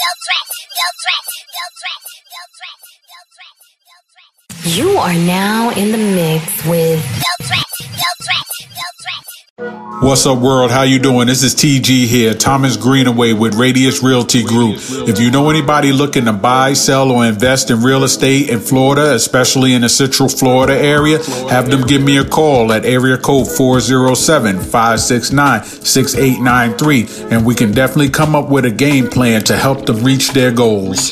You are now in the mix with What's up, world? How you doing? This is TG here, Thomas Greenaway with Radius Realty Group. If you know anybody looking to buy, sell, or invest in real estate in Florida, especially in the Central Florida area, have them give me a call at area code 407-569-6893, and we can definitely come up with a game plan to help them reach their goals.